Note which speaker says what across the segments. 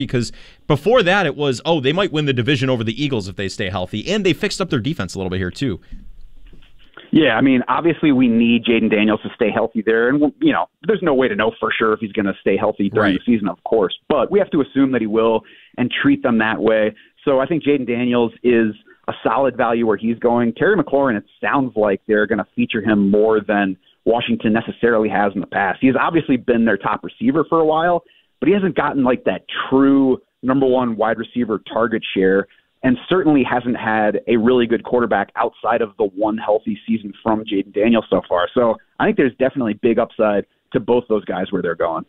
Speaker 1: Because before that, it was, they might win the division over the Eagles if they stay healthy, and they fixed up their defense a little bit here too.
Speaker 2: Yeah, I mean, obviously we need Jaden Daniels to stay healthy there, and there's no way to know for sure if he's going to stay healthy during the season, of course, but we have to assume that he will and treat them that way. So I think Jaden Daniels is a solid value where he's going. Terry McLaurin, it sounds like they're going to feature him more than Washington necessarily has in the past. He has obviously been their top receiver for a while, but he hasn't gotten like that true number one wide receiver target share, and certainly hasn't had a really good quarterback outside of the one healthy season from Jaden Daniels so far. So I think there's definitely big upside to both those guys where they're going.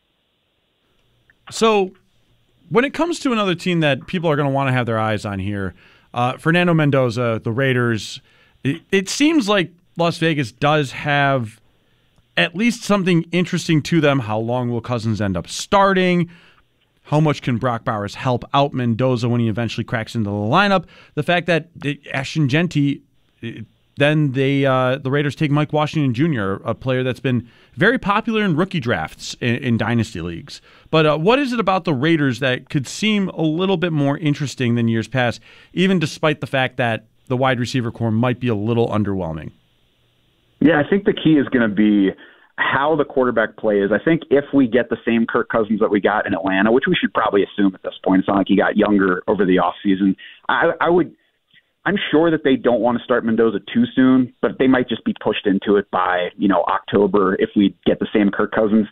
Speaker 3: So when it comes to another team that people are going to want to have their eyes on here, Fernando Mendoza, the Raiders, it seems like Las Vegas does have at least something interesting to them. How long will Cousins end up starting? How much can Brock Bowers help out Mendoza when he eventually cracks into the lineup? The fact that Ashton Jeanty, then the Raiders take Mike Washington Jr., a player that's been very popular in rookie drafts in dynasty leagues. But what is it about the Raiders that could seem a little bit more interesting than years past, even despite the fact that the wide receiver core might be a little underwhelming?
Speaker 2: Yeah, I think the key is going to be how the quarterback play is. I think if we get the same Kirk Cousins that we got in Atlanta, which we should probably assume at this point, it's not like he got younger over the offseason, I'm sure that they don't want to start Mendoza too soon, but they might just be pushed into it by, October if we get the same Kirk Cousins.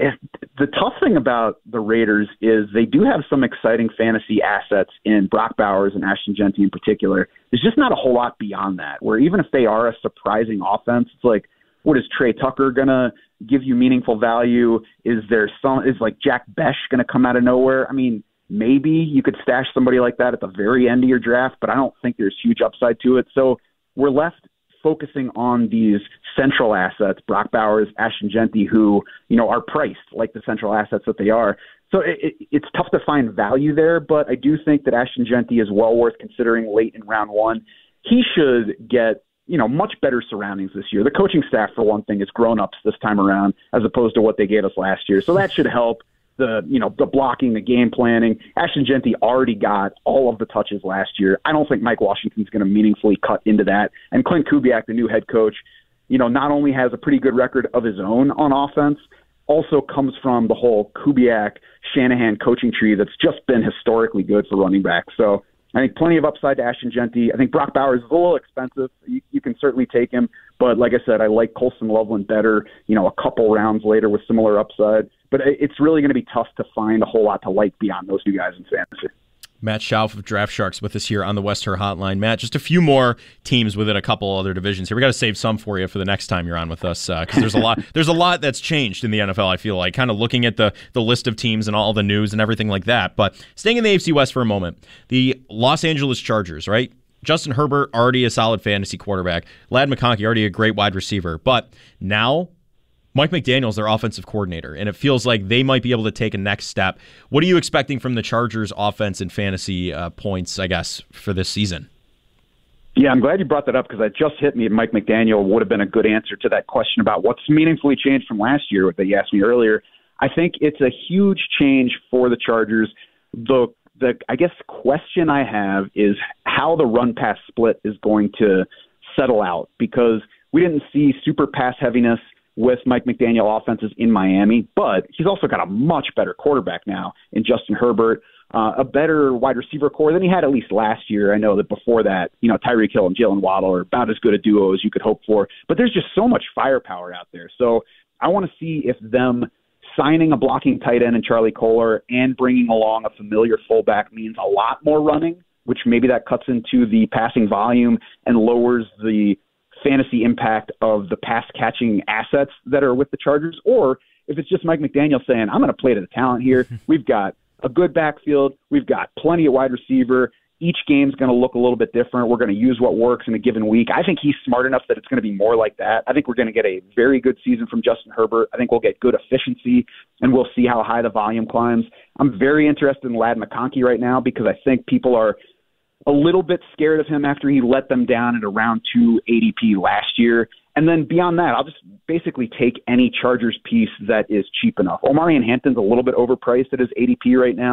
Speaker 2: The tough thing about the Raiders is they do have some exciting fantasy assets in Brock Bowers and Ashton Jeanty in particular. There's just not a whole lot beyond that, where even if they are a surprising offense, it's like, what is Trey Tucker going to give you meaningful value? Is like Jack Besh going to come out of nowhere? I mean, maybe you could stash somebody like that at the very end of your draft, but I don't think there's huge upside to it. So we're left focusing on these central assets, Brock Bowers, Ashton Jeanty, who, are priced like the central assets that they are. So it's tough to find value there, but I do think that Ashton Jeanty is well worth considering late in round one. He should get much better surroundings this year. The coaching staff, for one thing, is grown-ups this time around as opposed to what they gave us last year. So that should help the blocking, the game planning. Ashton Jeanty already got all of the touches last year. I don't think Mike Washington's going to meaningfully cut into that. And Clint Kubiak, the new head coach, not only has a pretty good record of his own on offense, also comes from the whole Kubiak-Shanahan coaching tree that's just been historically good for running backs. So I think plenty of upside to Ashton Jeanty. I think Brock Bowers is a little expensive. You can certainly take him. But like I said, I like Colston Loveland better, a couple rounds later with similar upside. But it's really going to be tough to find a whole lot to like beyond those two guys in fantasy.
Speaker 1: Matt Schauf of Draft Sharks with us here on the West Her Hotline. Matt, just a few more teams within a couple other divisions here. We got to save some for you for the next time you're on with us because there's a lot. There's a lot that's changed in the NFL. I feel like kind of looking at the list of teams and all the news and everything like that. But staying in the AFC West for a moment, the Los Angeles Chargers, right? Justin Herbert already a solid fantasy quarterback. Ladd McConkey already a great wide receiver, but now Mike McDaniel's their offensive coordinator, and it feels like they might be able to take a next step. What are you expecting from the Chargers offense and fantasy points, I guess, for this season?
Speaker 2: Yeah, I'm glad you brought that up because it just hit me. Mike McDaniel would have been a good answer to that question about what's meaningfully changed from last year that you asked me earlier. I think it's a huge change for the Chargers. The I guess question I have is how the run-pass split is going to settle out because we didn't see super pass heaviness with Mike McDaniel offenses in Miami, but he's also got a much better quarterback now in Justin Herbert, a better wide receiver core than he had at least last year. I know that before that, Tyreek Hill and Jalen Waddle are about as good a duo as you could hope for, but there's just so much firepower out there. So I want to see if them signing a blocking tight end in Charlie Kolar and bringing along a familiar fullback means a lot more running, which maybe that cuts into the passing volume and lowers the fantasy impact of the pass-catching assets that are with the Chargers, or if it's just Mike McDaniel saying, I'm going to play to the talent here. We've got a good backfield. We've got plenty of wide receiver. Each game's going to look a little bit different. We're going to use what works in a given week. I think he's smart enough that it's going to be more like that. I think we're going to get a very good season from Justin Herbert. I think we'll get good efficiency, and we'll see how high the volume climbs. I'm very interested in Ladd McConkey right now because I think people are a little bit scared of him after he let them down at around 2 ADP last year. And then beyond that, I'll just basically take any Chargers piece that is cheap enough. Omarion Hampton's a little bit overpriced at his ADP right now,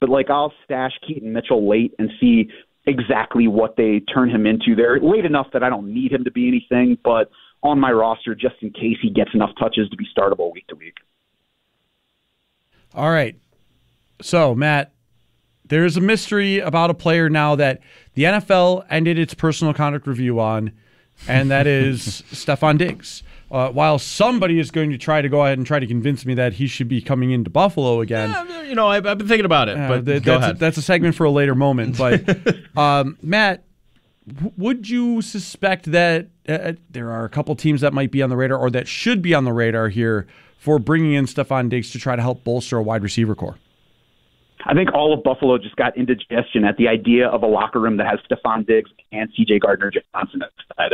Speaker 2: but like I'll stash Keaton Mitchell late and see exactly what they turn him into there. Late enough that I don't need him to be anything, but on my roster just in case he gets enough touches to be startable week to week.
Speaker 3: All right. So, Matt, there's a mystery about a player now that the NFL ended its personal conduct review on, and that is Stefon Diggs. While somebody is going to try to go ahead and try to convince me that he should be coming into Buffalo again.
Speaker 1: Yeah, I've been thinking about it, but go ahead.
Speaker 3: That's a segment for a later moment. But, Matt, would you suspect that there are a couple teams that might be on the radar or that should be on the radar here for bringing in Stefon Diggs to try to help bolster a wide receiver core?
Speaker 2: I think all of Buffalo just got indigestion at the idea of a locker room that has Stefon Diggs and C.J. Gardner-Johnson inside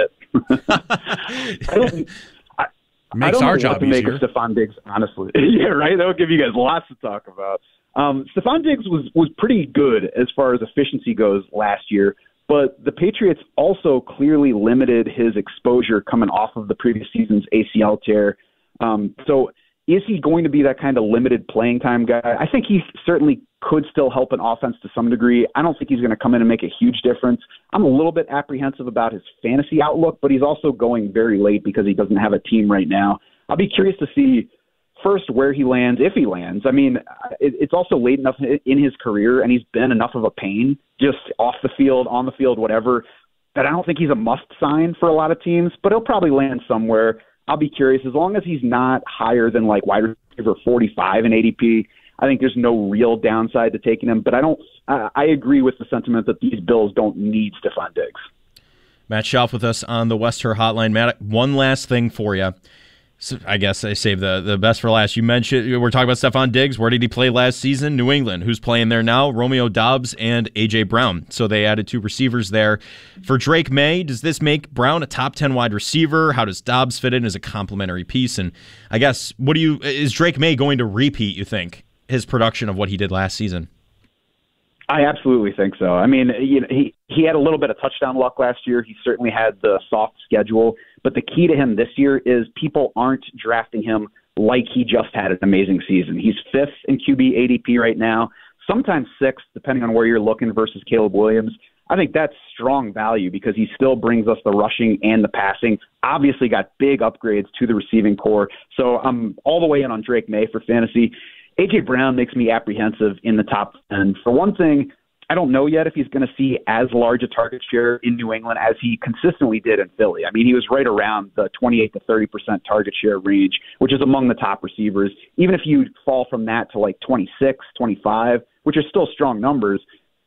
Speaker 2: it.
Speaker 3: Makes our job easier.
Speaker 2: Make of Stefon Diggs, honestly. Yeah, right? That would give you guys lots to talk about. Stefon Diggs was pretty good as far as efficiency goes last year, but the Patriots also clearly limited his exposure coming off of the previous season's ACL tear. So is he going to be that kind of limited playing time guy? I think he certainly could still help an offense to some degree. I don't think he's going to come in and make a huge difference. I'm a little bit apprehensive about his fantasy outlook, but he's also going very late because he doesn't have a team right now. I'll be curious to see first where he lands, if he lands. I mean, it's also late enough in his career, and he's been enough of a pain just off the field, on the field, whatever, that I don't think he's a must sign for a lot of teams, but he'll probably land somewhere. I'll be curious. As long as he's not higher than like wide receiver 45 in ADP, I think there's no real downside to taking him. But I agree with the sentiment that these Bills don't need Stefon Diggs.
Speaker 1: Matt Schauf with us on the West Her Hotline. Matt, one last thing for you. So I guess I saved the best for last. You mentioned we're talking about Stefon Diggs. Where did he play last season? New England. Who's playing there now? Romeo Doubs and A.J. Brown. So they added 2 receivers there. For Drake May, does this make Brown a top 10 wide receiver? How does Doubs fit in as a complementary piece? And I guess, is Drake May going to repeat, you think, his production of what he did last season?
Speaker 2: I absolutely think so. I mean, he had a little bit of touchdown luck last year. He certainly had the soft schedule. But the key to him this year is people aren't drafting him like he just had an amazing season. He's 5th in QB ADP right now, sometimes 6th, depending on where you're looking, versus Caleb Williams. I think that's strong value because he still brings us the rushing and the passing. Obviously got big upgrades to the receiving core. So I'm all the way in on Drake May for fantasy. A.J. Brown makes me apprehensive in the top 10. For one thing, I don't know yet if he's going to see as large a target share in New England as he consistently did in Philly. I mean, he was right around the 28 to 30% target share range, which is among the top receivers. Even if you fall from that to like 26, 25, which are still strong numbers,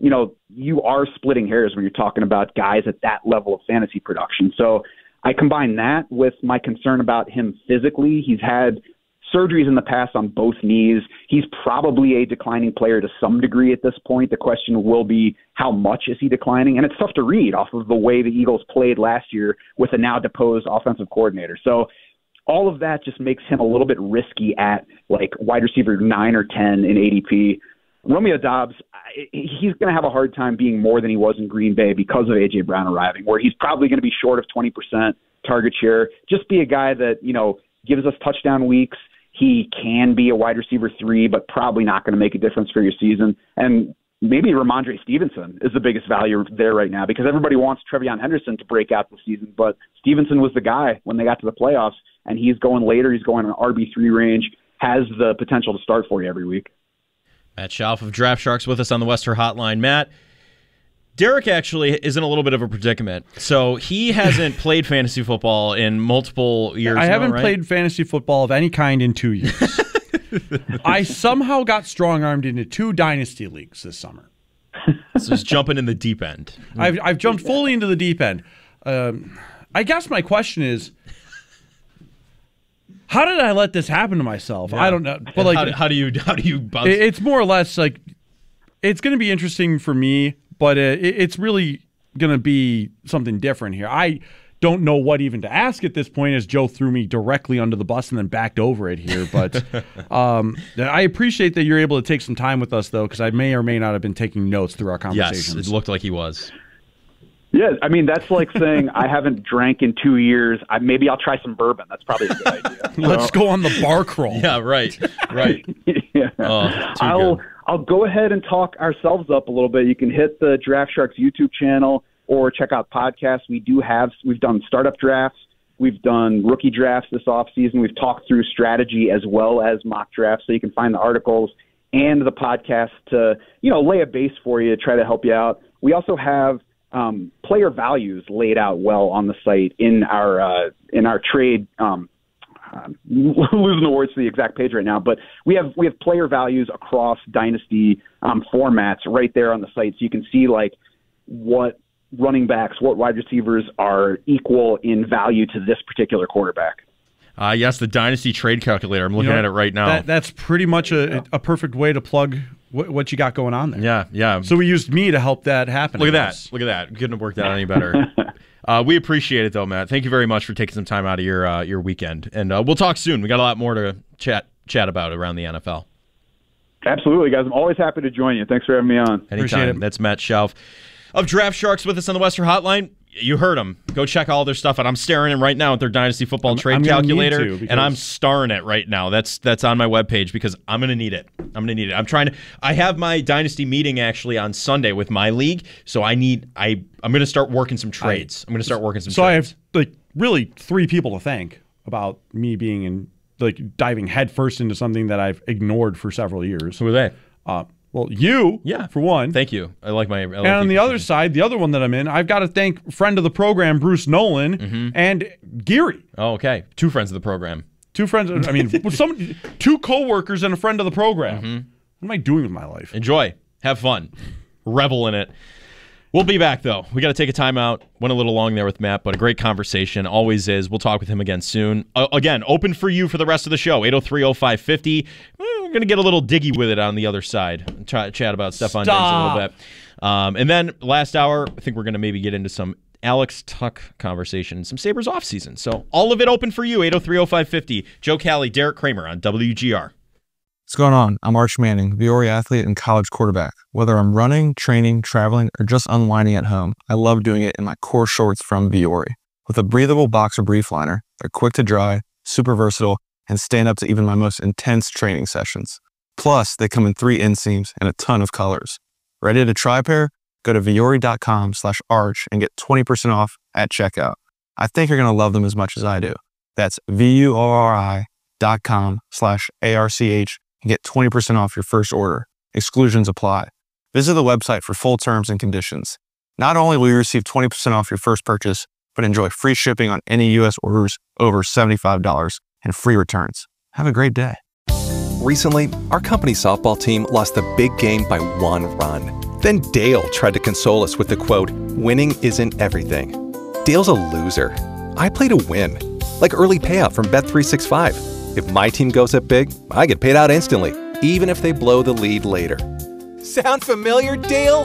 Speaker 2: you are splitting hairs when you're talking about guys at that level of fantasy production. So I combine that with my concern about him physically. He's had surgeries in the past on both knees. He's probably a declining player to some degree at this point. The question will be, how much is he declining? And it's tough to read off of the way the Eagles played last year with a now deposed offensive coordinator. So all of that just makes him a little bit risky at like wide receiver 9 or 10 in ADP. Romeo Doubs, he's going to have a hard time being more than he was in Green Bay because of A.J. Brown arriving, where he's probably going to be short of 20% target share. Just be a guy that, gives us touchdown weeks. He can be a wide receiver 3, but probably not going to make a difference for your season. And maybe Ramondre Stevenson is the biggest value there right now because everybody wants Trevion Henderson to break out this season, but Stevenson was the guy when they got to the playoffs, and he's going later. He's going in RB3 range, has the potential to start for you every week.
Speaker 1: Matt Schauf of Draft Sharks with us on the West Her Hotline. Matt, Derek actually is in a little bit of a predicament. So he hasn't played fantasy football in multiple years.
Speaker 3: I haven't played fantasy football of any kind in 2 years. I somehow got strong-armed into 2 dynasty leagues this summer.
Speaker 1: So he's jumping in the deep end.
Speaker 3: I've jumped fully into the deep end. I guess my question is, how did I let this happen to myself? Yeah. I don't know.
Speaker 1: But like, how do you bounce?
Speaker 3: It's more or less like it's going to be interesting for me. But it's really going to be something different here. I don't know what even to ask at this point as Joe threw me directly under the bus and then backed over it here. But I appreciate that you're able to take some time with us, though, because I may or may not have been taking notes through our conversations.
Speaker 1: Yes, it looked like he was.
Speaker 2: Yeah, I mean, that's like saying I haven't drank in 2 years. Maybe I'll try some bourbon. That's probably a good idea.
Speaker 3: Let's go on the bar crawl.
Speaker 1: Yeah, right.
Speaker 2: Yeah.
Speaker 1: Oh,
Speaker 2: I'll I'll go ahead and talk ourselves up a little bit. You can hit the Draft Sharks YouTube channel or check out podcasts. We've done startup drafts. We've done rookie drafts this offseason. We've talked through strategy as well as mock drafts, so you can find the articles and the podcast to, lay a base for you, try to help you out. We also have player values laid out well on the site in our trade. Losing the words to the exact page right now, but we have player values across dynasty formats right there on the site, so you can see like what running backs, what wide receivers are equal in value to this particular quarterback.
Speaker 1: Yes, the Dynasty Trade Calculator. I'm looking at it right now.
Speaker 3: That's pretty much a perfect way to plug what you got going on there.
Speaker 1: Yeah.
Speaker 3: So we used me to help that happen.
Speaker 1: Look at that. Couldn't have worked out any better. We appreciate it, though, Matt. Thank you very much for taking some time out of your weekend. And we'll talk soon. We got a lot more to chat about around the NFL.
Speaker 2: Absolutely, guys. I'm always happy to join you. Thanks for having me on.
Speaker 1: Anytime. That's Matt Schauf of Draft Sharks with us on the Western Hotline. You heard him. Go check all their stuff out. I'm staring in right now at their Dynasty Football Trade Calculator, and I'm starring it right now. That's on my webpage because I'm going to need it. I have my Dynasty meeting actually on Sunday with my league, so I'm going to start working some trades. So
Speaker 3: I have really 3 people to thank about me being diving headfirst into something that I've ignored for several years.
Speaker 1: Who are they?
Speaker 3: Well, you, for one.
Speaker 1: Thank you. I like
Speaker 3: and on the other side, the other one that I'm in, I've got to thank friend of the program, Bruce Nolan, and Geary.
Speaker 1: Oh, okay. 2 friends of the program.
Speaker 3: 2 friends. 2 coworkers and a friend of the program. What am I doing with my life?
Speaker 1: Enjoy. Have fun. Revel in it. We'll be back, though. We got to take a timeout. Went a little long there with Matt, but a great conversation. Always is. We'll talk with him again soon. Again, open for you for the rest of the show. 803-0550. We're going to get a little diggy with it on the other side. Try to chat about Stephon Diggs a little bit. And then last hour, I think we're going to maybe get into some Alex Tuck conversation, some Sabres offseason. So all of it open for you. 803-0550. Joe Cali, Derek Kramer on WGR.
Speaker 4: What's going on? I'm Arch Manning, Viore athlete and college quarterback. Whether I'm running, training, traveling, or just unwinding at home, I love doing it in my core shorts from Viore. With a breathable boxer brief liner, they're quick to dry, super versatile, and stand up to even my most intense training sessions. Plus, they come in 3 inseams and a ton of colors. Ready to try a pair? Go to viore.com/arch and get 20% off at checkout. I think you're going to love them as much as I do. That's viore.com/ARCH and get 20% off your first order. Exclusions apply. Visit the website for full terms and conditions. Not only will you receive 20% off your first purchase, but enjoy free shipping on any U.S. orders over $75 and free returns. Have a great day.
Speaker 5: Recently, our company softball team lost the big game by 1 run. Then Dale tried to console us with the quote, "Winning isn't everything." Dale's a loser. I play to win, like early payout from Bet365. If my team goes up big, I get paid out instantly, even if they blow the lead later. Sound familiar, Dale?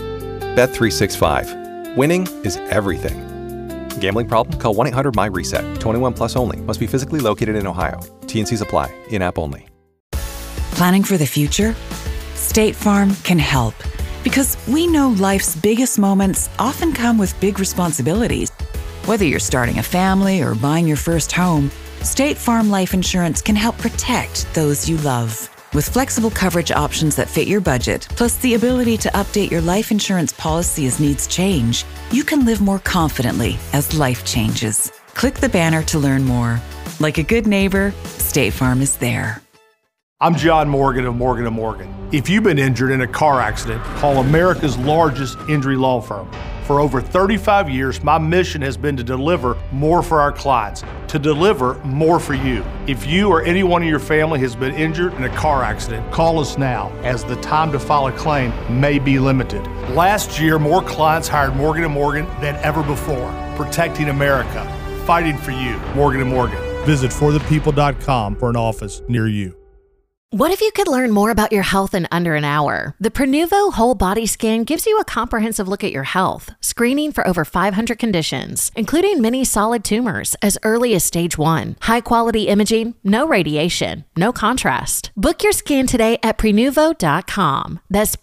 Speaker 5: Bet365. Winning is everything. Gambling problem? Call 1-800-MY-RESET. 21 plus only. Must be physically located in Ohio. T&Cs apply. In-app only.
Speaker 6: Planning for the future? State Farm can help. Because we know life's biggest moments often come with big responsibilities. Whether you're starting a family or buying your first home, State Farm Life Insurance can help protect those you love. With flexible coverage options that fit your budget, plus the ability to update your life insurance policy as needs change, you can live more confidently as life changes. Click the banner to learn more. Like a good neighbor, State Farm is there.
Speaker 7: I'm John Morgan of Morgan & Morgan. If you've been injured in a car accident, call America's largest injury law firm. For over 35 years, my mission has been to deliver more for our clients, to deliver more for you. If you or anyone in your family has been injured in a car accident, call us now, as the time to file a claim may be limited. Last year, more clients hired Morgan & Morgan than ever before, protecting America, fighting for you. Morgan & Morgan. Visit forthepeople.com for an office near you.
Speaker 8: What if you could learn more about your health in under an hour? The Prenuvo Whole Body Scan gives you a comprehensive look at your health, screening for over 500 conditions, including many solid tumors as early as stage 1. High-quality imaging, no radiation, no contrast. Book your scan today at Prenuvo.com. That's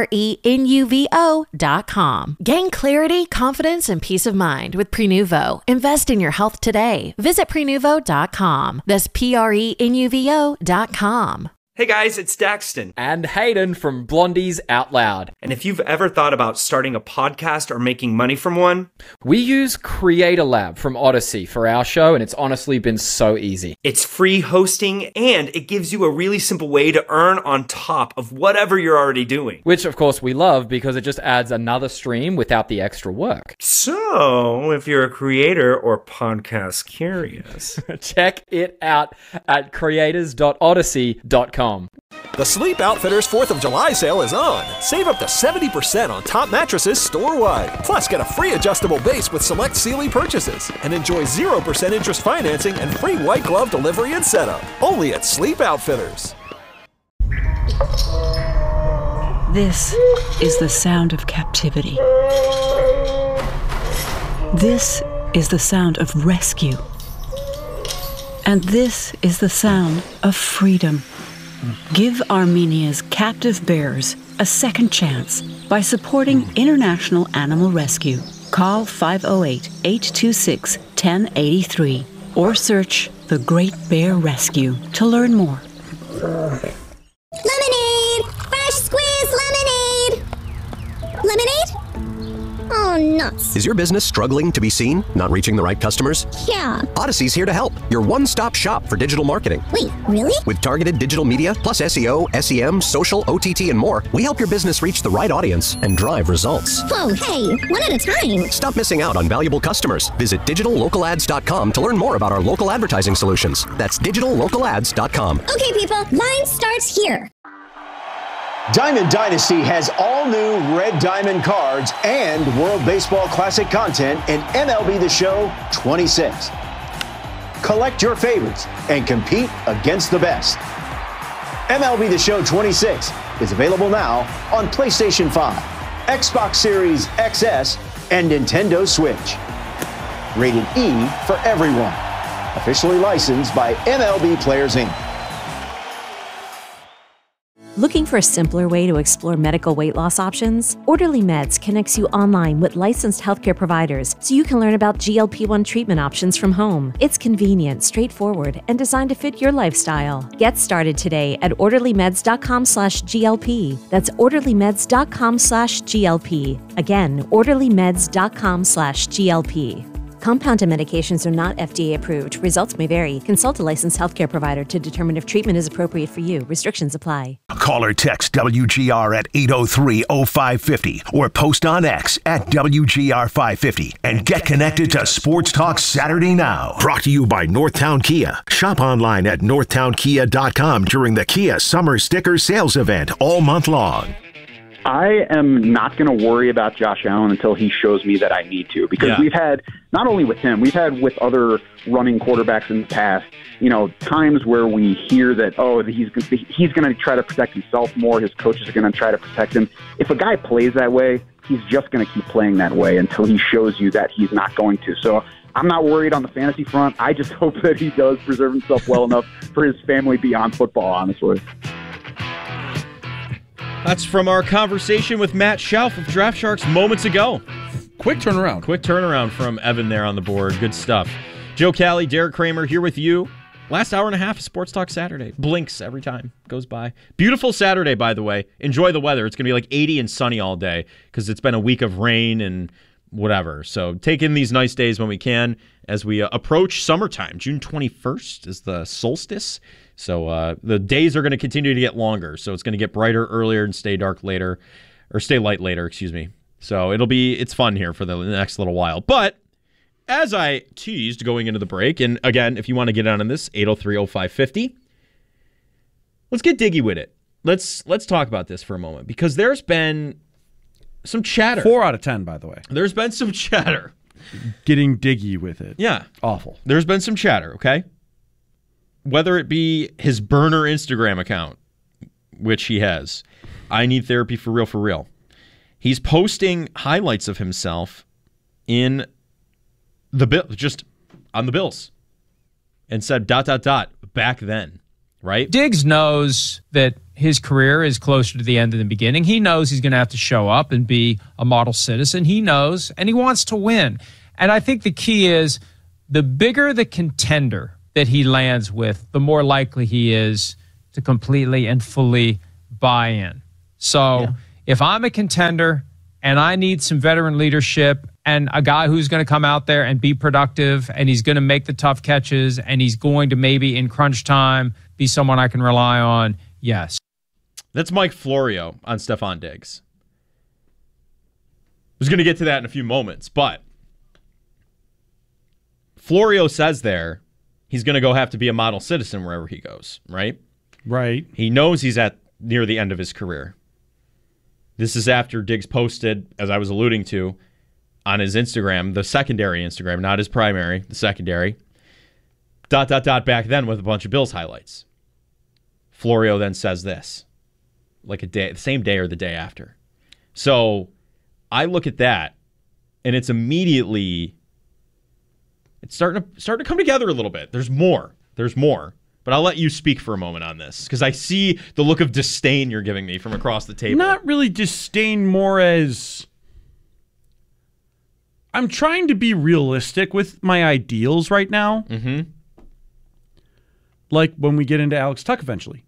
Speaker 8: Prenuvo.com. Gain clarity, confidence, and peace of mind with Prenuvo. Invest in your health today. Visit Prenuvo.com. That's Prenuvo.com.
Speaker 9: Hey guys, it's Daxton.
Speaker 10: And Hayden from Blondies Out Loud.
Speaker 9: And if you've ever thought about starting a podcast or making money from one,
Speaker 10: we use Creator Lab from Odyssey for our show, and it's honestly been so easy.
Speaker 9: It's free hosting, and it gives you a really simple way to earn on top of whatever you're already doing.
Speaker 10: Which, of course, we love because it just adds another stream without the extra work.
Speaker 9: So, if you're a creator or podcast curious,
Speaker 10: check it out at creators.odyssey.com.
Speaker 11: The Sleep Outfitters 4th of July sale is on. Save up to 70% on top mattresses store-wide. Plus, get a free adjustable base with select Sealy purchases. And enjoy 0% interest financing and free white glove delivery and setup. Only at Sleep Outfitters.
Speaker 12: This is the sound of captivity. This is the sound of rescue. And this is the sound of freedom. Give Armenia's captive bears a second chance by supporting International Animal Rescue. Call 508-826-1083 or search The Great Bear Rescue to learn more.
Speaker 13: Lemonade! Fresh squeezed lemonade! Lemonade? Oh, nuts.
Speaker 14: Is your business struggling to be seen? Not reaching the right customers?
Speaker 13: Yeah.
Speaker 14: Odyssey's here to help. Your one-stop shop for digital marketing.
Speaker 13: Wait, really?
Speaker 14: With targeted digital media, plus SEO, SEM, social, OTT, and more, we help your business reach the right audience and drive results.
Speaker 13: Whoa, hey, one at a time.
Speaker 14: Stop missing out on valuable customers. Visit digitallocalads.com to learn more about our local advertising solutions. That's digitallocalads.com.
Speaker 13: Okay, people, line starts here.
Speaker 15: Diamond Dynasty has all new Red Diamond cards and World Baseball Classic content in MLB The Show 26. Collect your favorites and compete against the best. MLB The Show 26 is available now on PlayStation 5, Xbox Series XS, and Nintendo Switch. Rated E for everyone. Officially licensed by MLB Players Inc.
Speaker 16: Looking for a simpler way to explore medical weight loss options? Orderly Meds connects you online with licensed healthcare providers so you can learn about GLP-1 treatment options from home. It's convenient, straightforward, and designed to fit your lifestyle. Get started today at orderlymeds.com/GLP. That's orderlymeds.com/GLP. Again, orderlymeds.com/GLP. Compounded medications are not FDA approved. Results may vary. Consult a licensed healthcare provider to determine if treatment is appropriate for you. Restrictions apply.
Speaker 17: Call or text WGR at 803-0550 or post on X at WGR550 and get connected to Sports Talk Saturday Now. Brought to you by Northtown Kia. Shop online at northtownkia.com during the Kia Summer Sticker Sales Event all month long.
Speaker 2: I am not going to worry about Josh Allen until he shows me that I need to, because we've had, not only with him, we've had with other running quarterbacks in the past, times where we hear that, he's going to try to protect himself more. His coaches are going to try to protect him. If a guy plays that way, he's just going to keep playing that way until he shows you that he's not going to. So I'm not worried on the fantasy front. I just hope that he does preserve himself well enough for his family beyond football, honestly.
Speaker 1: That's from our conversation with Matt Schauf of Draft Sharks moments ago.
Speaker 3: Quick turnaround
Speaker 1: from Evan there on the board. Good stuff. Joe Cali, Derek Kramer here with you. Last hour and a half of Sports Talk Saturday. Blinks every time. Goes by. Beautiful Saturday, by the way. Enjoy the weather. It's going to be like 80 and sunny all day because it's been a week of rain and whatever. So take in these nice days when we can as we approach summertime. June 21st is the solstice. So the days are going to continue to get longer. So it's going to get brighter earlier and stay dark later, or stay light later, excuse me. So it's fun here for the next little while. But as I teased going into the break, and again, if you want to get on this, 803-0550, let's get diggy with it. Let's talk about this for a moment, because there's been some chatter.
Speaker 3: 4 out of 10, by the way.
Speaker 1: There's been some chatter.
Speaker 3: Getting diggy with it.
Speaker 1: Yeah.
Speaker 3: Awful.
Speaker 1: There's been some chatter, okay? Whether it be his burner Instagram account, which he has, I Need Therapy for real. He's posting highlights of himself in the bill, just on the Bills, and said ... back then, right?
Speaker 18: Diggs knows that his career is closer to the end than the beginning. He knows he's going to have to show up and be a model citizen. He knows, and he wants to win. And I think the key is the bigger the contender that he lands with, the more likely he is to completely and fully buy in. So if I'm a contender and I need some veteran leadership and a guy who's going to come out there and be productive and he's going to make the tough catches and he's going to maybe in crunch time be someone I can rely on, yes.
Speaker 1: That's Mike Florio on Stephon Diggs. I was going to get to that in a few moments, but Florio says there he's going to go have to be a model citizen wherever he goes, right?
Speaker 3: Right.
Speaker 1: He knows he's at near the end of his career. This is after Diggs posted, as I was alluding to, on his Instagram, the secondary Instagram, not his primary, the secondary, ... back then with a bunch of Bills highlights. Florio then says this, like the same day or the day after. So I look at that, and it's immediately, it's starting to come together a little bit. There's more. But I'll let you speak for a moment on this, because I see the look of disdain you're giving me from across the table.
Speaker 3: Not really disdain, more as I'm trying to be realistic with my ideals right now.
Speaker 1: Mm-hmm.
Speaker 3: Like when we get into Alex Tuck eventually.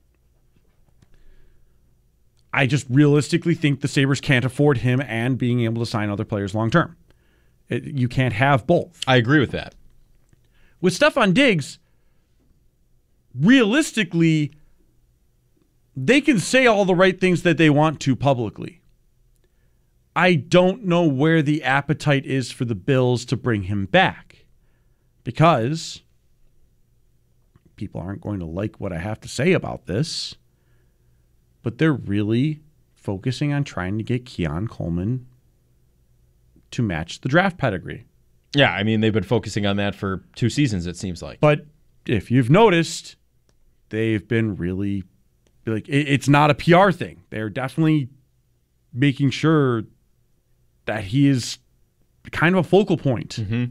Speaker 3: I just realistically think the Sabres can't afford him and being able to sign other players long term. You can't have both.
Speaker 1: I agree with that.
Speaker 3: With Stephon Diggs, realistically, they can say all the right things that they want to publicly. I don't know where the appetite is for the Bills to bring him back, because people aren't going to like what I have to say about this, but they're really focusing on trying to get Keon Coleman to match the draft pedigree.
Speaker 1: Yeah, I mean, they've been focusing on that for 2 seasons, it seems like.
Speaker 3: But if you've noticed, they've been really, like, it's not a PR thing. They're definitely making sure that he is kind of a focal point.
Speaker 1: Mm-hmm.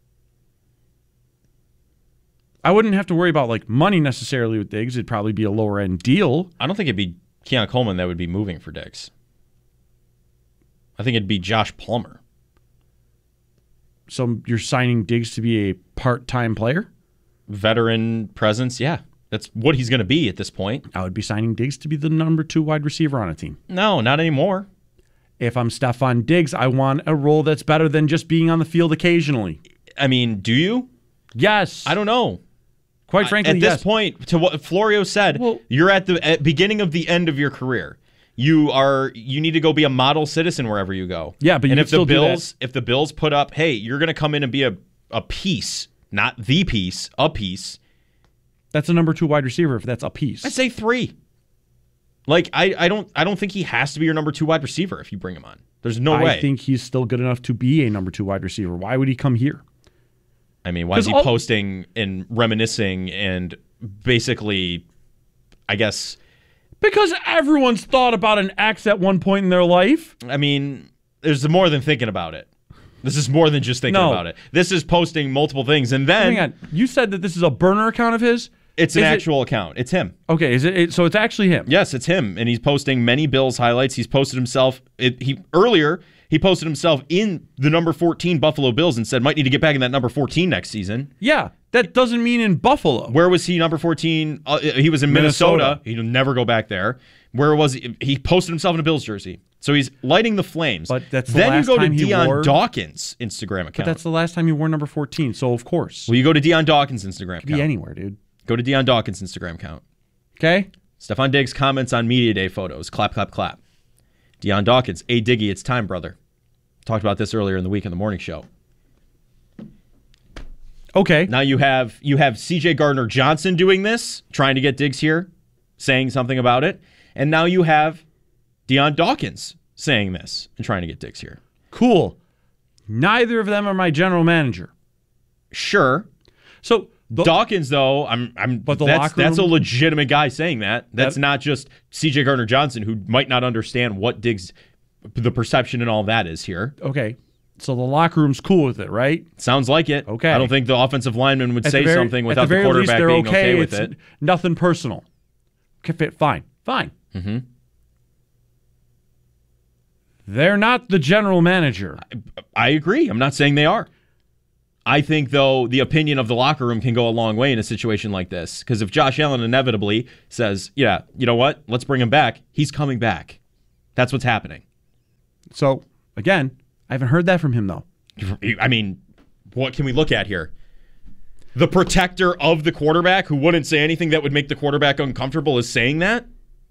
Speaker 3: I wouldn't have to worry about like money necessarily with Diggs. It'd probably be a lower end deal.
Speaker 1: I don't think it'd be Keon Coleman that would be moving for Diggs. I think it'd be Josh Plummer.
Speaker 3: So you're signing Diggs to be a part-time player?
Speaker 1: Veteran presence, yeah. That's what he's going to be at this point.
Speaker 3: I would be signing Diggs to be the number 2 wide receiver on a team.
Speaker 1: No, not anymore.
Speaker 3: If I'm Stephon Diggs, I want a role that's better than just being on the field occasionally.
Speaker 1: I mean, do you?
Speaker 3: Yes.
Speaker 1: I don't know.
Speaker 3: Quite frankly,
Speaker 1: at this point, to what Florio said, you're at the beginning of the end of your career. You need to go be a model citizen wherever you go.
Speaker 3: Yeah, but
Speaker 1: if the Bills put up, hey, you're going to come in and be a piece, not the piece, a piece.
Speaker 3: That's a number 2 wide receiver if that's a piece.
Speaker 1: I'd say 3. Like I don't think he has to be your number 2 wide receiver if you bring him on. There's no way.
Speaker 3: I think he's still good enough to be a number 2 wide receiver. Why would he come here?
Speaker 1: I mean, why is he posting and reminiscing and basically, I guess...
Speaker 3: Because everyone's thought about an ex at one point in their life.
Speaker 1: I mean, there's more than thinking about it. This is more than just thinking about it. This is posting multiple things, and then...
Speaker 3: Hang on. You said that this is a burner account of his?
Speaker 1: It's an actual account. It's him.
Speaker 3: Okay, so it's actually him?
Speaker 1: Yes, it's him, and he's posting many Bills highlights. He's posted himself... Earlier, he posted himself in the number 14 Buffalo Bills and said, might need to get back in that number 14 next season.
Speaker 3: Yeah, that doesn't mean in Buffalo.
Speaker 1: Where was he number 14? He was in Minnesota. He'll never go back there. Where was he? He posted himself in a Bills jersey. So he's lighting the flames.
Speaker 3: But that's
Speaker 1: then you go to Deion Dawkins' Instagram account.
Speaker 3: But that's the last time he wore number 14, so of course.
Speaker 1: Well, you go to Deion Dawkins' Instagram account.
Speaker 3: Be anywhere, dude.
Speaker 1: Go to Deion Dawkins' Instagram account.
Speaker 3: Okay.
Speaker 1: Stephon Diggs comments on Media Day photos. Clap, clap, clap. Deion Dawkins. Hey, Diggy, it's time, brother. Talked about this earlier in the week in the morning show.
Speaker 3: Okay.
Speaker 1: Now you have CJ Gardner-Johnson doing this, trying to get Diggs here, saying something about it. And now you have Deion Dawkins saying this and trying to get Diggs here.
Speaker 3: Cool. Neither of them are my general manager.
Speaker 1: Sure.
Speaker 3: So
Speaker 1: Dawkins, though, that's a legitimate guy saying that. That's not just CJ Gardner-Johnson, who might not understand what Diggs, the perception and all that is here.
Speaker 3: Okay. So the locker room's cool with it, right?
Speaker 1: Sounds like it.
Speaker 3: Okay.
Speaker 1: I don't think the offensive lineman would say something without the quarterback being okay with it.
Speaker 3: Nothing personal. Okay, fine.
Speaker 1: Mm-hmm.
Speaker 3: They're not the general manager.
Speaker 1: I agree. I'm not saying they are. I think, though, the opinion of the locker room can go a long way in a situation like this. Because if Josh Allen inevitably says, yeah, you know what, let's bring him back, he's coming back. That's what's happening.
Speaker 3: So, again, I haven't heard that from him, though.
Speaker 1: I mean, what can we look at here? The protector of the quarterback who wouldn't say anything that would make the quarterback uncomfortable is saying that?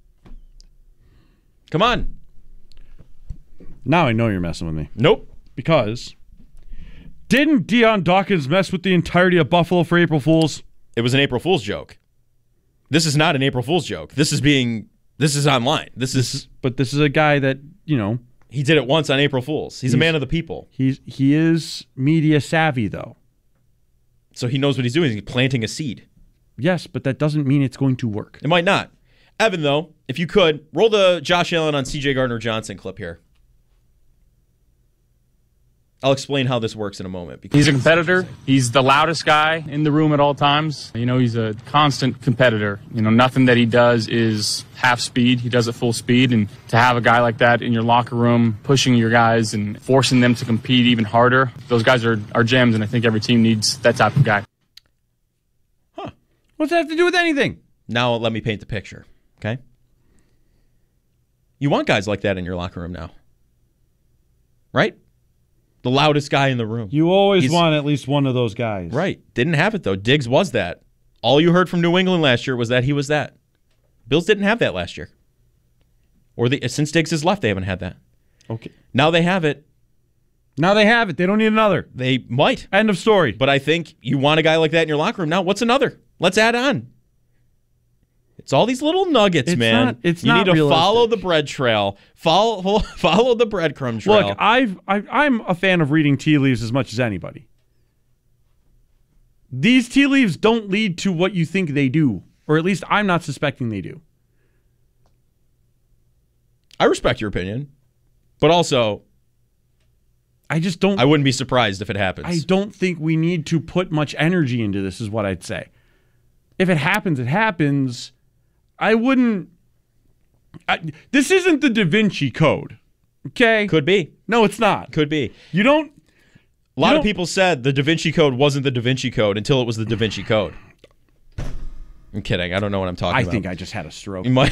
Speaker 1: Come on.
Speaker 3: Now I know you're messing with me.
Speaker 1: Nope.
Speaker 3: Because didn't Deion Dawkins mess with the entirety of Buffalo for April Fools?
Speaker 1: It was an April Fool's joke. This is not an April Fool's joke. This is online. This is
Speaker 3: a guy that,
Speaker 1: he did it once on April Fools. He's a man of the people.
Speaker 3: He is media savvy, though.
Speaker 1: So he knows what he's doing. He's planting a seed.
Speaker 3: Yes, but that doesn't mean it's going to work.
Speaker 1: It might not. Evan, though, if you could, roll the Josh Allen on C.J. Gardner-Johnson clip here. I'll explain how this works in a moment.
Speaker 19: Because he's a competitor. He's the loudest guy in the room at all times. He's a constant competitor. Nothing that he does is half speed. He does it full speed. And to have a guy like that in your locker room, pushing your guys and forcing them to compete even harder, those guys are gems, and I think every team needs that type of guy.
Speaker 3: Huh. What's that have to do with anything?
Speaker 1: Now let me paint the picture, okay? You want guys like that in your locker room now, right? The loudest guy in the room.
Speaker 3: You always want at least one of those guys.
Speaker 1: Right. Didn't have it, though. Diggs was that. All you heard from New England last year was that he was that. Bills didn't have that last year. Since Diggs has left, they haven't had that.
Speaker 3: Okay.
Speaker 1: Now they have it.
Speaker 3: Now they have it. They don't need another.
Speaker 1: They might.
Speaker 3: End of story.
Speaker 1: But I think you want a guy like that in your locker room. Now, what's another? Let's add on. It's all these little nuggets, man. You need to follow the bread trail. Follow the breadcrumb trail.
Speaker 3: Look, I'm a fan of reading tea leaves as much as anybody. These tea leaves don't lead to what you think they do, or at least I'm not suspecting they do.
Speaker 1: I respect your opinion, but also
Speaker 3: I just don't.
Speaker 1: I wouldn't be surprised if it happens.
Speaker 3: I don't think we need to put much energy into this, is what I'd say. If it happens, it happens. I wouldn't. This isn't the Da Vinci Code, okay?
Speaker 1: Could be.
Speaker 3: No, it's not.
Speaker 1: Could be.
Speaker 3: You don't.
Speaker 1: A lot of people said the Da Vinci Code wasn't the Da Vinci Code until it was the Da Vinci Code. I'm kidding. I don't know what I'm talking about.
Speaker 3: I think I just had a stroke.
Speaker 1: You might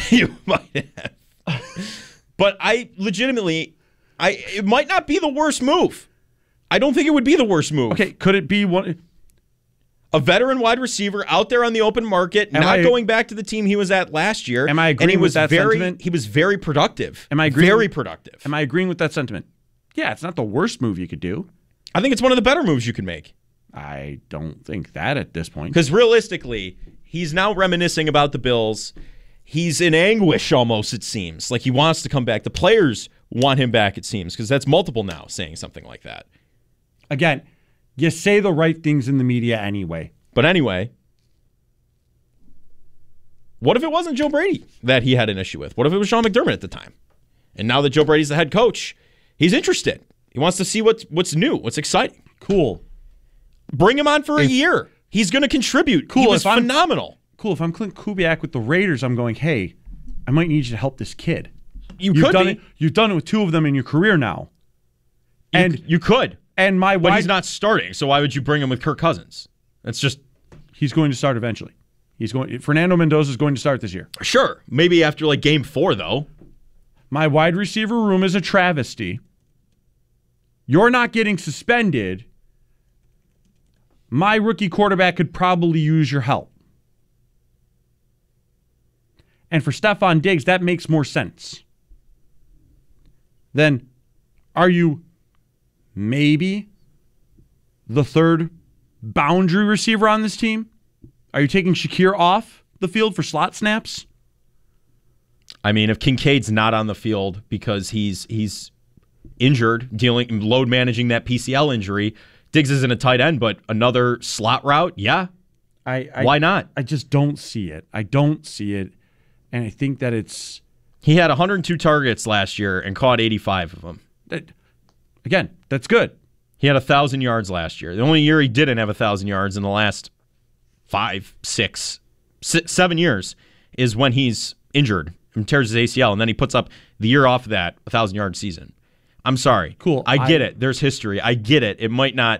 Speaker 1: have. But I legitimately, it might not be the worst move. I don't think it would be the worst move.
Speaker 3: Okay, could it be one?
Speaker 1: A veteran wide receiver out there on the open market, going back to the team he was at last year.
Speaker 3: Am I agreeing with that sentiment?
Speaker 1: He was very productive.
Speaker 3: Am I agreeing?
Speaker 1: Very productive.
Speaker 3: Am I agreeing with that sentiment? Yeah, it's not the worst move you could do.
Speaker 1: I think it's one of the better moves you can make.
Speaker 3: I don't think that at this point.
Speaker 1: Because realistically, he's now reminiscing about the Bills. He's in anguish almost, it seems. Like he wants to come back. The players want him back, it seems, because that's multiple now saying something like that.
Speaker 3: Again, you say the right things in the media anyway.
Speaker 1: But anyway, what if it wasn't Joe Brady that he had an issue with? What if it was Sean McDermott at the time? And now that Joe Brady's the head coach, he's interested. He wants to see what's new, what's exciting.
Speaker 3: Cool.
Speaker 1: Bring him on for a year. He's going to contribute. Cool. He was phenomenal.
Speaker 3: Cool. If I'm Clint Kubiak with the Raiders, I'm going, hey, I might need you to help this kid.
Speaker 1: You've
Speaker 3: done it with two of them in your career now.
Speaker 1: You could.
Speaker 3: And
Speaker 1: but he's not starting, so why would you bring him with Kirk Cousins? That's just...
Speaker 3: He's going to start eventually. Fernando Mendoza is going to start this year.
Speaker 1: Sure. Maybe after game 4, though.
Speaker 3: My wide receiver room is a travesty. You're not getting suspended. My rookie quarterback could probably use your help. And for Stefon Diggs, that makes more sense. Then, are you maybe the third boundary receiver on this team? Are you taking Shakir off the field for slot snaps?
Speaker 1: I mean, if Kincaid's not on the field because he's injured, load managing that PCL injury, Diggs isn't a tight end, but another slot route, yeah. Why not?
Speaker 3: I just don't see it. I don't see it. And I think that it's...
Speaker 1: He had 102 targets last year and caught 85 of them.
Speaker 3: Again, that's good.
Speaker 1: He had 1,000 yards last year. The only year he didn't have 1,000 yards in the last 5, 6, 7 years is when he's injured and tears his ACL, and then he puts up the year off of that 1,000-yard season. I'm sorry.
Speaker 3: Cool.
Speaker 1: I get it. There's history. I get it. It might not,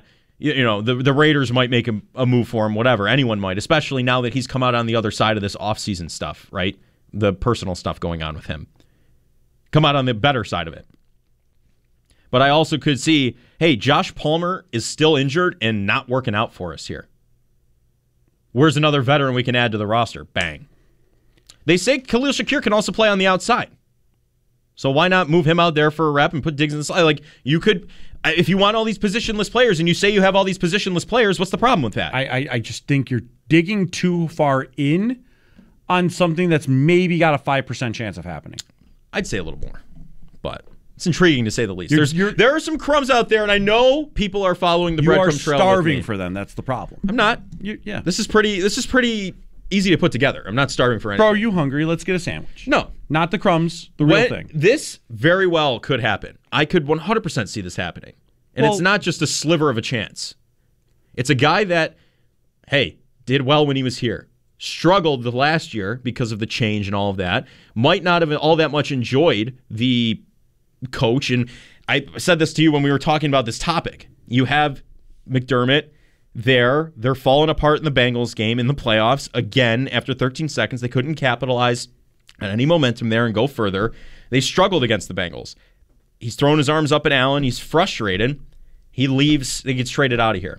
Speaker 1: the Raiders might make a move for him, whatever. Anyone might, especially now that he's come out on the other side of this offseason stuff, right? The personal stuff going on with him. Come out on the better side of it. But I also could see, hey, Josh Palmer is still injured and not working out for us here. Where's another veteran we can add to the roster? Bang. They say Khalil Shakir can also play on the outside. So why not move him out there for a rep and put Diggs in the slot? Like, you could, if you want all these positionless players and you say you have all these positionless players, what's the problem with that?
Speaker 3: I just think you're digging too far in on something that's maybe got a 5% chance of happening.
Speaker 1: I'd say a little more, but it's intriguing to say the least. There are some crumbs out there, and I know people are following the breadcrumb trail.
Speaker 3: You are starving for them. That's the problem.
Speaker 1: I'm not.
Speaker 3: Yeah.
Speaker 1: This is pretty easy to put together. I'm not starving for anything.
Speaker 3: Bro, are you hungry? Let's get a sandwich.
Speaker 1: No.
Speaker 3: Not the crumbs, the real thing.
Speaker 1: This very well could happen. I could 100% see this happening. And it's not just a sliver of a chance. It's a guy that, hey, did well when he was here. Struggled the last year because of the change and all of that. Might not have all that much enjoyed the coach. And I said this to you when we were talking about this topic. You have McDermott there. They're falling apart in the Bengals game in the playoffs. Again, after 13 seconds, they couldn't capitalize on any momentum there and go further. They struggled against the Bengals. He's throwing his arms up at Allen. He's frustrated. He leaves. He gets traded out of here.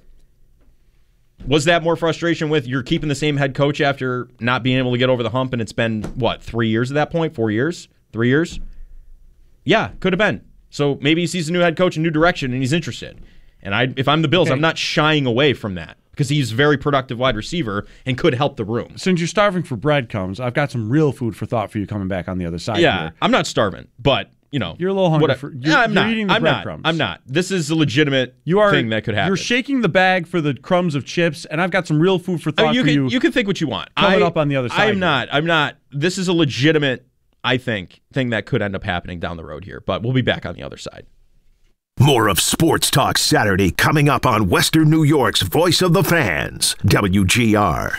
Speaker 1: Was that more frustration with you're keeping the same head coach after not being able to get over the hump, and it's been, 3 years at that point? 4 years? 3 years? Yeah, could have been. So maybe he sees a new head coach, a new direction, and he's interested. And if I'm the Bills, I'm not shying away from that because he's a very productive wide receiver and could help the room.
Speaker 3: Since you're starving for breadcrumbs, I've got some real food for thought for you coming back on the other side.
Speaker 1: Yeah,
Speaker 3: here.
Speaker 1: I'm not starving, but you're a little
Speaker 3: hungry for. I'm not. Eating the breadcrumbs.
Speaker 1: I'm not. This is a legitimate thing that could happen.
Speaker 3: You're shaking the bag for the crumbs of chips, and I've got some real food for thought for you.
Speaker 1: You can think what you want.
Speaker 3: Coming up on the other side.
Speaker 1: I'm not. This is a legitimate, I think, thing that could end up happening down the road here. But we'll be back on the other side.
Speaker 17: More of Sports Talk Saturday coming up on Western New York's Voice of the Fans, WGR.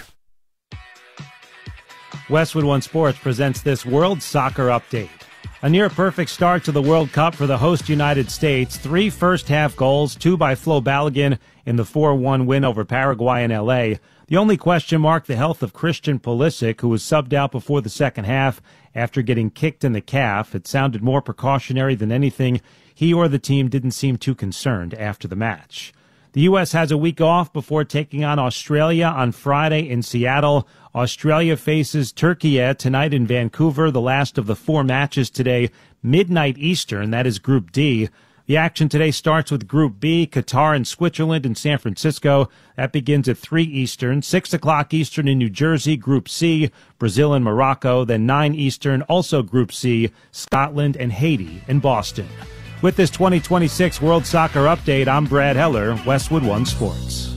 Speaker 20: Westwood One Sports presents this World Soccer Update. A near-perfect start to the World Cup for the host United States. 3 first-half goals, 2 by Flo Balogun in the 4-1 win over Paraguay in L.A. The only question mark, the health of Christian Pulisic, who was subbed out before the second half after getting kicked in the calf. It sounded more precautionary than anything. He or the team didn't seem too concerned after the match. The U.S. has a week off before taking on Australia on Friday in Seattle. Australia faces Turkey tonight in Vancouver, the last of the 4 matches today, midnight Eastern. That is Group D. The action today starts with Group B, Qatar and Switzerland in San Francisco. That begins at 3 Eastern, 6 o'clock Eastern in New Jersey, Group C, Brazil and Morocco. Then 9 Eastern, also Group C, Scotland and Haiti in Boston. With this 2026 World Soccer Update, I'm Brad Heller, Westwood One Sports.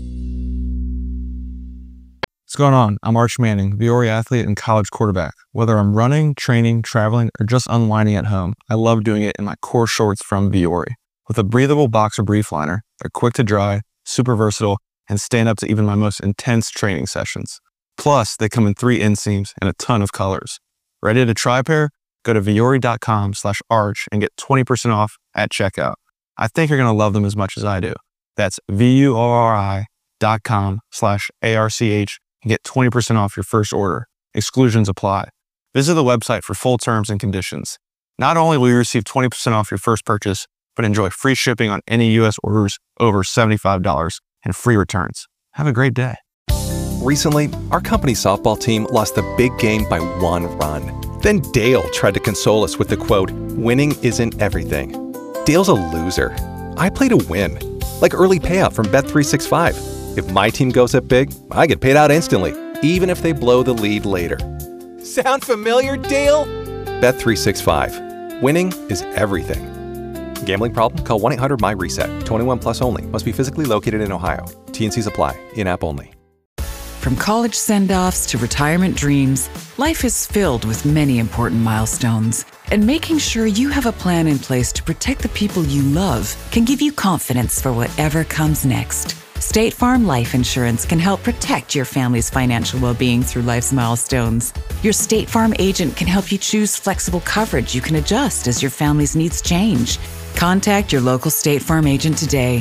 Speaker 4: What's going on? I'm Arch Manning, Viore athlete and college quarterback. Whether I'm running, training, traveling, or just unwinding at home, I love doing it in my core shorts from Viore. With a breathable boxer brief liner, they're quick to dry, super versatile, and stand up to even my most intense training sessions. Plus, they come in 3 inseams and a ton of colors. Ready to try a pair? Go to Viore.com/arch and get 20% off at checkout. I think you're going to love them as much as I do. That's VUORI.com/ARCH and get 20% off your first order. Exclusions apply. Visit the website for full terms and conditions. Not only will you receive 20% off your first purchase, but enjoy free shipping on any U.S. orders over $75 and free returns. Have a great day.
Speaker 5: Recently, our company softball team lost the big game by 1 run. Then Dale tried to console us with the quote, "Winning isn't everything." Dale's a loser. I play to win, like early payout from Bet365. If my team goes up big, I get paid out instantly, even if they blow the lead later. Sound familiar, Dale? Bet365. Winning is everything. Gambling problem? Call 1-800-MY-RESET. 21 plus only. Must be physically located in Ohio. T&Cs apply. In-app only.
Speaker 6: From college send-offs to retirement dreams, life is filled with many important milestones. And making sure you have a plan in place to protect the people you love can give you confidence for whatever comes next. State Farm Life Insurance can help protect your family's financial well-being through life's milestones. Your State Farm agent can help you choose flexible coverage you can adjust as your family's needs change. Contact your local State Farm agent today.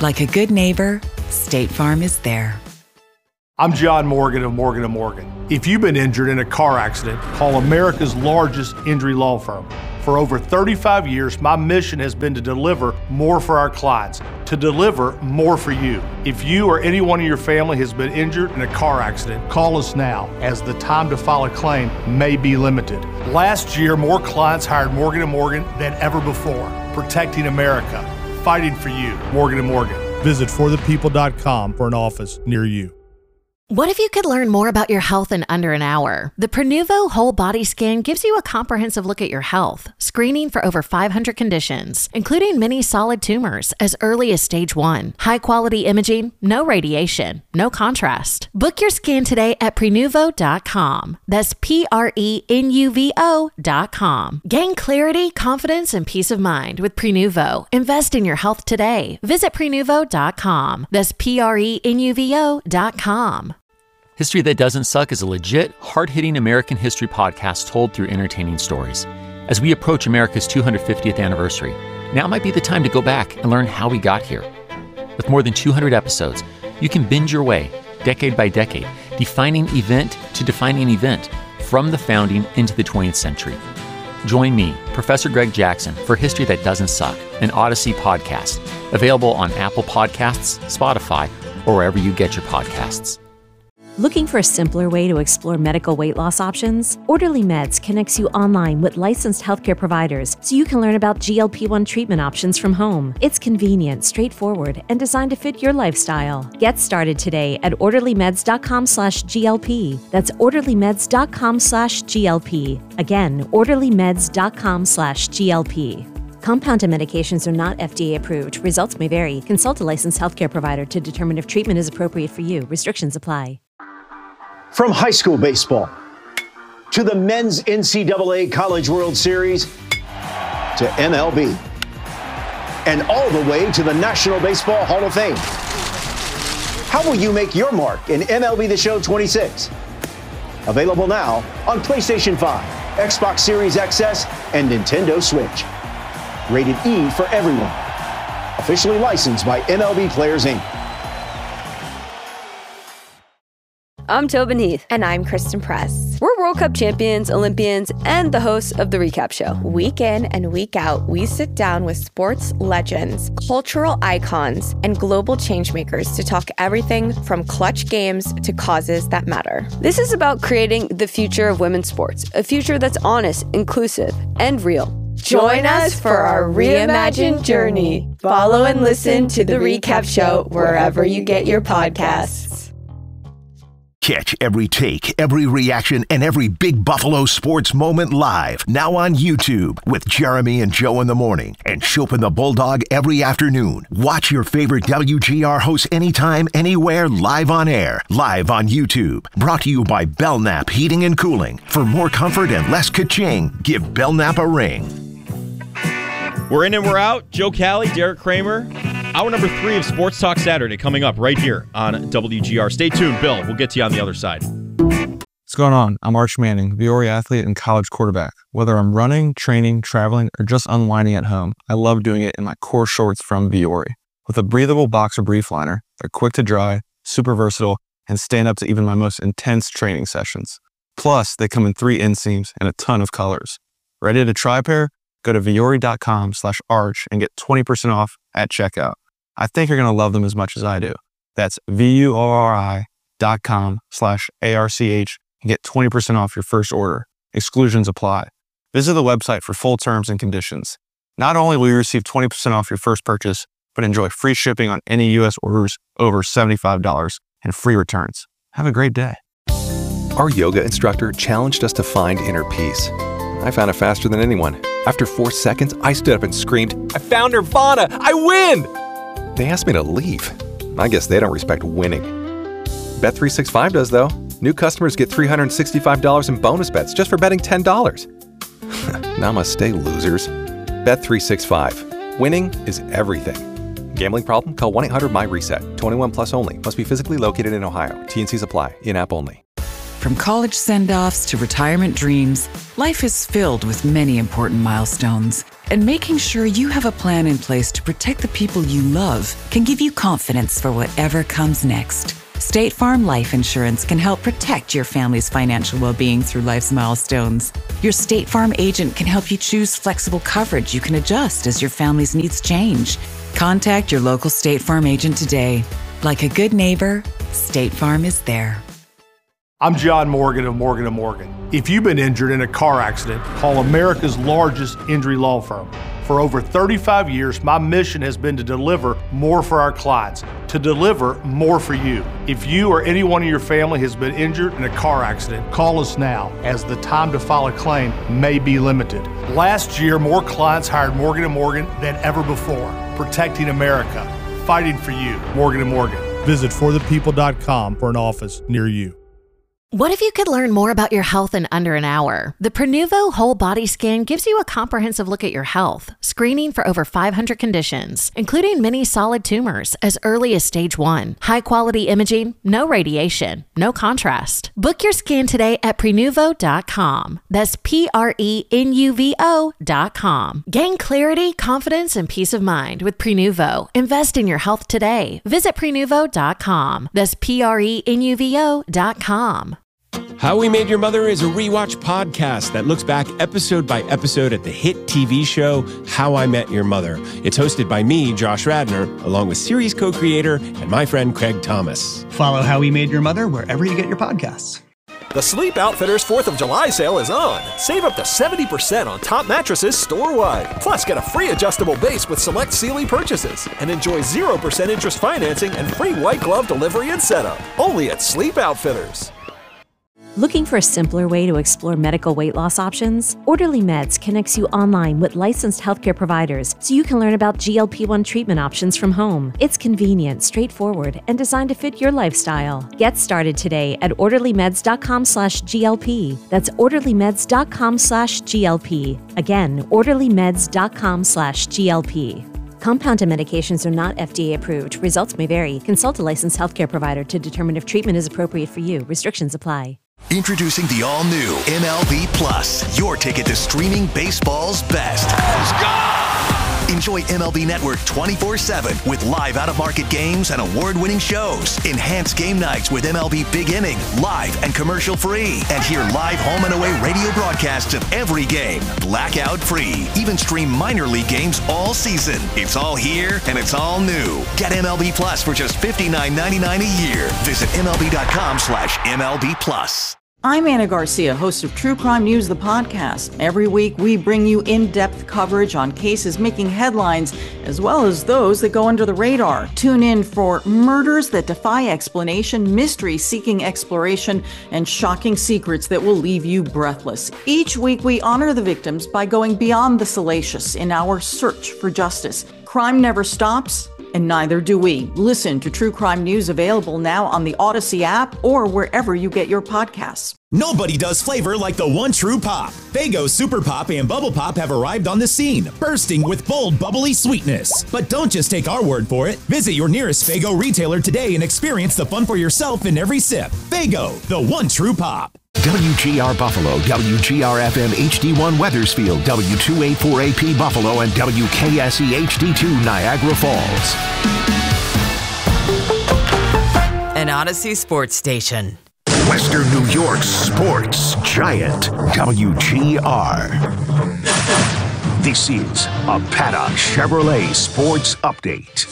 Speaker 6: Like a good neighbor, State Farm is there.
Speaker 7: I'm John Morgan of Morgan & Morgan. If you've been injured in a car accident, call America's largest injury law firm. For over 35 years, my mission has been to deliver more for our clients, to deliver more for you. If you or anyone in your family has been injured in a car accident, call us now, as the time to file a claim may be limited. Last year, more clients hired Morgan & Morgan than ever before, protecting America, fighting for you. Morgan & Morgan. Visit forthepeople.com for an office near you.
Speaker 8: What if you could learn more about your health in under an hour? The Prenuvo Whole Body Scan gives you a comprehensive look at your health, screening for over 500 conditions, including many solid tumors as early as stage 1. High-quality imaging, no radiation, no contrast. Book your scan today at Prenuvo.com. That's Prenuvo.com. Gain clarity, confidence, and peace of mind with Prenuvo. Invest in your health today. Visit Prenuvo.com. That's Prenuvo.com.
Speaker 21: History That Doesn't Suck is a legit, hard-hitting American history podcast told through entertaining stories. As we approach America's 250th anniversary, now might be the time to go back and learn how we got here. With more than 200 episodes, you can binge your way, decade by decade, defining event to defining event, from the founding into the 20th century. Join me, Professor Greg Jackson, for History That Doesn't Suck, an Odyssey podcast, available on Apple Podcasts, Spotify, or wherever you get your podcasts.
Speaker 16: Looking for a simpler way to explore medical weight loss options? Orderly Meds connects you online with licensed healthcare providers so you can learn about GLP-1 treatment options from home. It's convenient, straightforward, and designed to fit your lifestyle. Get started today at orderlymeds.com/GLP. That's orderlymeds.com/GLP. Again, orderlymeds.com/GLP. Compounded medications are not FDA approved. Results may vary. Consult a licensed healthcare provider to determine if treatment is appropriate for you. Restrictions apply.
Speaker 15: From high school baseball to the men's NCAA College World Series to MLB and all the way to the National Baseball Hall of Fame. How will you make your mark in MLB The Show 26? Available now on PlayStation 5, Xbox Series XS, and Nintendo Switch. Rated E for everyone. Officially licensed by MLB Players, Inc.
Speaker 22: I'm Tobin Heath.
Speaker 23: And I'm Kristen Press.
Speaker 22: We're World Cup champions, Olympians, and the hosts of The Recap Show.
Speaker 23: Week in and week out, we sit down with sports legends, cultural icons, and global changemakers to talk everything from clutch games to causes that matter.
Speaker 22: This is about creating the future of women's sports, a future that's honest, inclusive, and real.
Speaker 23: Join us for our reimagined journey. Follow and listen to The Recap Show wherever you get your podcasts.
Speaker 17: Catch every take, every reaction, and every Big Buffalo sports moment live. Now on YouTube with Jeremy and Joe in the morning and Chopin the Bulldog every afternoon. Watch your favorite WGR hosts anytime, anywhere, live on air. Live on YouTube. Brought to you by Belknap Heating and Cooling. For more comfort and less ka-ching, give Belknap a ring.
Speaker 1: We're in and we're out. Joe Cali, Derek Kramer. Hour number 3 of Sports Talk Saturday coming up right here on WGR. Stay tuned, Bill. We'll get to you on the other side.
Speaker 4: What's going on? I'm Arch Manning, Viore athlete and college quarterback. Whether I'm running, training, traveling, or just unwinding at home, I love doing it in my core shorts from Viore. With a breathable boxer brief liner, they're quick to dry, super versatile, and stand up to even my most intense training sessions. Plus, they come in 3 inseams and a ton of colors. Ready to try a pair? Go to Viore.com/arch and get 20% off at checkout. I think you're going to love them as much as I do. That's VUORI.com/ARCH and get 20% off your first order. Exclusions apply. Visit the website for full terms and conditions. Not only will you receive 20% off your first purchase, but enjoy free shipping on any U.S. orders over $75 and free returns. Have a great day.
Speaker 5: Our yoga instructor challenged us to find inner peace. I found it faster than anyone. After 4 seconds, I stood up and screamed, "I found Nirvana! I win!" They asked me to leave. I guess they don't respect winning. Bet365 does, though. New customers get $365 in bonus bets just for betting $10. Namaste, losers. Bet365. Winning is everything. Gambling problem? Call 1-800-MY-RESET. 21 plus only. Must be physically located in Ohio. T&Cs apply. In-app only.
Speaker 6: From college send-offs to retirement dreams, life is filled with many important milestones. And making sure you have a plan in place to protect the people you love can give you confidence for whatever comes next. State Farm Life Insurance can help protect your family's financial well-being through life's milestones. Your State Farm agent can help you choose flexible coverage you can adjust as your family's needs change. Contact your local State Farm agent today. Like a good neighbor, State Farm is there.
Speaker 7: I'm John Morgan of Morgan & Morgan. If you've been injured in a car accident, call America's largest injury law firm. For over 35 years, my mission has been to deliver more for our clients, to deliver more for you. If you or anyone in your family has been injured in a car accident, call us now, as the time to file a claim may be limited. Last year, more clients hired Morgan & Morgan than ever before, protecting America, fighting for you. Morgan & Morgan. Visit forthepeople.com for an office near you.
Speaker 8: What if you could learn more about your health in under an hour? The Prenuvo Whole Body Scan gives you a comprehensive look at your health, screening for over 500 conditions, including many solid tumors as early as stage 1. High-quality imaging, no radiation, no contrast. Book your scan today at Prenuvo.com. That's Prenuvo.com. Gain clarity, confidence, and peace of mind with Prenuvo. Invest in your health today. Visit Prenuvo.com. That's Prenuvo.com.
Speaker 9: How We Made Your Mother is a rewatch podcast that looks back episode by episode at the hit TV show How I Met Your Mother. It's hosted by me, Josh Radnor, along with series co-creator and my friend Craig Thomas.
Speaker 10: Follow How We Made Your Mother wherever you get your podcasts.
Speaker 14: The Sleep Outfitters 4th of July sale is on. Save up to 70% on top mattresses store-wide. Plus, get a free adjustable base with select Sealy purchases. And enjoy 0% interest financing and free white glove delivery and setup. Only at Sleep Outfitters.
Speaker 16: Looking for a simpler way to explore medical weight loss options? Orderly Meds connects you online with licensed healthcare providers so you can learn about GLP-1 treatment options from home. It's convenient, straightforward, and designed to fit your lifestyle. Get started today at orderlymeds.com/GLP. That's orderlymeds.com/GLP. Again, orderlymeds.com/GLP. Compounded medications are not FDA approved. Results may vary. Consult a licensed healthcare provider to determine if treatment is appropriate for you. Restrictions apply.
Speaker 11: Introducing the all-new MLB Plus, your ticket to streaming baseball's best. Let's go! Enjoy MLB Network 24/7 with live out-of-market games and award-winning shows. Enhance game nights with MLB Big Inning, live and commercial-free. And hear live home and away radio broadcasts of every game, blackout-free. Even stream minor league games all season. It's all here and it's all new. Get MLB Plus for just $59.99 a year. Visit MLB.com/MLB Plus.
Speaker 24: I'm Anna Garcia, host of True Crime News, the podcast. Every week, we bring you in-depth coverage on cases making headlines, as well as those that go under the radar. Tune in for murders that defy explanation, mysteries seeking exploration, and shocking secrets that will leave you breathless. Each week, we honor the victims by going beyond the salacious in our search for justice. Crime never stops, and neither do we. Listen to True Crime News, available now on the Odyssey app or wherever you get your podcasts.
Speaker 25: Nobody does flavor like the one true pop. Faygo Super Pop and Bubble Pop have arrived on the scene, bursting with bold, bubbly sweetness. But don't just take our word for it. Visit your nearest Faygo retailer today and experience the fun for yourself in every sip. Faygo, the one true pop.
Speaker 17: WGR Buffalo, WGR-FM HD1 Weathersfield, W284AP Buffalo, and WKSE HD2 Niagara Falls.
Speaker 6: An Odyssey sports station.
Speaker 17: Western New York's sports giant, WGR. This is a Paddock Chevrolet Sports Update.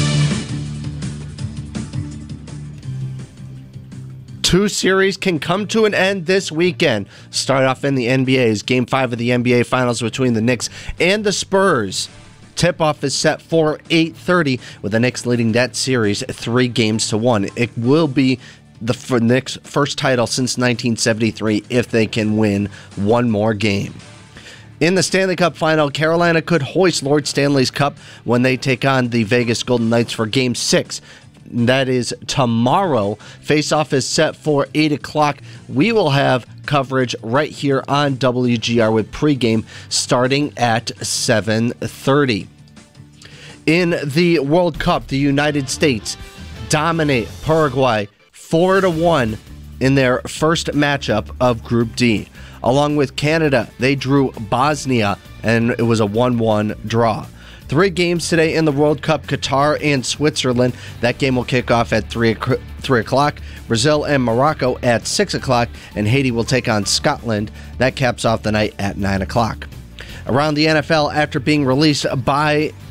Speaker 26: Two series can come to an end this weekend. Start off in the NBA's Game 5 of the NBA Finals between the Knicks and the Spurs. Tip-off is set for 8:30, with the Knicks leading that series 3-1. It will be the Knicks' first title since 1973 if they can win one more game. In the Stanley Cup Final, Carolina could hoist Lord Stanley's Cup when they take on the Vegas Golden Knights for Game 6. That is tomorrow. Face-off is set for 8 o'clock. We will have coverage right here on WGR with pregame starting at 7:30. In the World Cup, the United States dominate Paraguay 4-1 in their first matchup of Group D. Along with Canada, they drew Bosnia and it was a 1-1 draw. 3 games today in the World Cup, Qatar and Switzerland. That game will kick off at 3 o'clock. Brazil and Morocco at 6 o'clock, and Haiti will take on Scotland. That caps off the night at 9 o'clock. Around the NFL, after being released by